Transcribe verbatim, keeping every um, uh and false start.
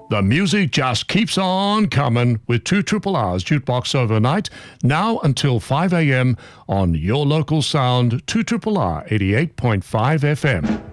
The music just keeps on coming with two Triple R's Jukebox Overnight, now until five a.m. on your local sound, two Triple R eighty-eight point five F M.